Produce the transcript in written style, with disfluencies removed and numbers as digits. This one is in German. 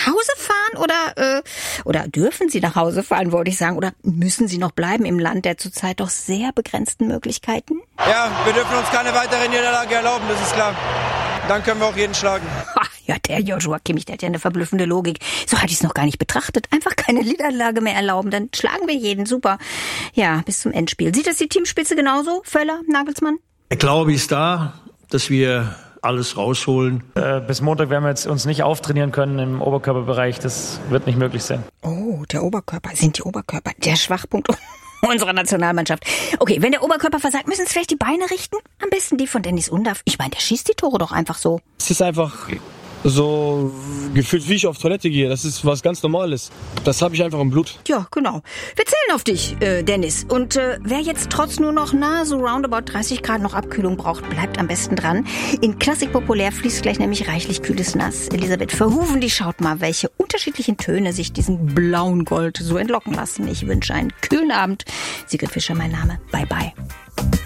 nach Hause fahren oder dürfen Sie nach Hause fahren, wollte ich sagen, oder müssen Sie noch bleiben im Land der zurzeit doch sehr begrenzten Möglichkeiten? Ja, wir dürfen uns keine weitere Niederlage erlauben, das ist klar. Dann können wir auch jeden schlagen. Ja, der Joshua Kimmich, der hat ja eine verblüffende Logik. So hatte ich es noch gar nicht betrachtet. Einfach keine Niederlage mehr erlauben, dann schlagen wir jeden. Super. Ja, bis zum Endspiel. Sieht das die Teamspitze genauso? Völler, Nagelsmann? Der Glaube ist da, dass wir alles rausholen. Bis Montag werden wir jetzt uns nicht auftrainieren können im Oberkörperbereich. Das wird nicht möglich sein. Oh, der Oberkörper. Sind die Oberkörper der Schwachpunkt unserer Nationalmannschaft? Okay, wenn der Oberkörper versagt, müssen es vielleicht die Beine richten? Am besten die von Dennis Undaff. Ich meine, der schießt die Tore doch einfach so. Es ist einfach so gefühlt, wie ich auf Toilette gehe. Das ist was ganz Normales. Das habe ich einfach im Blut. Ja, genau. Wir zählen auf dich, Dennis. Und wer jetzt trotz nur noch so roundabout 30 Grad noch Abkühlung braucht, bleibt am besten dran. In Klassik Populär fließt gleich nämlich reichlich kühles Nass. Elisabeth Verhoeven, die schaut mal, welche unterschiedlichen Töne sich diesen blauen Gold so entlocken lassen. Ich wünsche einen kühlen Abend. Sigrid Fischer, mein Name. Bye, bye.